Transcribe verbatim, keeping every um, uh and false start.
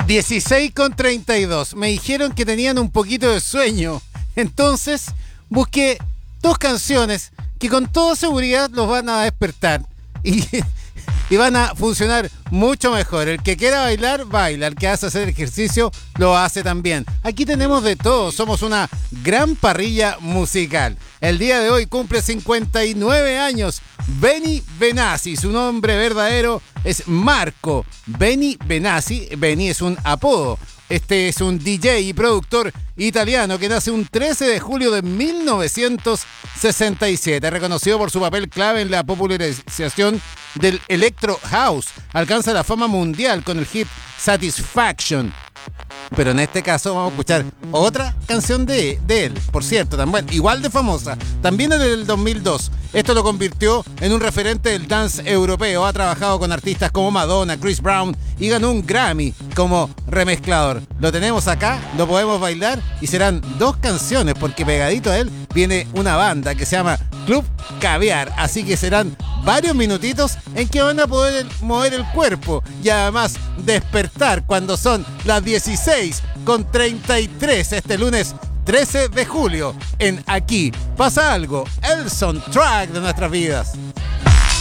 dieciséis con treinta y dos. Me dijeron que tenían un poquito de sueño. Entonces busqué dos canciones que con toda seguridad los van a despertar. Y, y van a funcionar mucho mejor. El que quiera bailar, baila. El que hace hacer ejercicio, lo hace también. Aquí tenemos de todo. Somos una gran parrilla musical. El día de hoy cumple cincuenta y nueve años Benny Benassi. Su nombre verdadero es Marco Benny Benassi. Benny es un apodo. Este es un D J y productor italiano que nace un trece de julio de mil novecientos sesenta y siete. Reconocido por su papel clave en la popularización del Electro House. Alcanza la fama mundial con el hit Satisfaction. Pero en este caso vamos a escuchar otra canción de, de él, por cierto, también, igual de famosa, también en el dos mil dos. Esto lo convirtió en un referente del dance europeo. Ha trabajado con artistas como Madonna, Chris Brown y ganó un Grammy como remezclador. Lo tenemos acá, lo podemos bailar y serán dos canciones porque pegadito a él viene una banda que se llama Club Caviar. Así que serán varios minutitos en que van a poder mover el cuerpo y además despertar cuando son las dieciséis con treinta y tres este lunes trece de julio en Aquí Pasa Algo, el soundtrack de nuestras vidas.